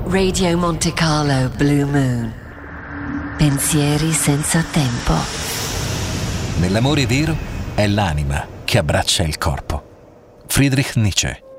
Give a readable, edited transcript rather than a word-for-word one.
Radio Monte Carlo Blue Moon. Pensieri senza tempo. Nell'amore vero è l'anima che abbraccia il corpo. Friedrich Nietzsche.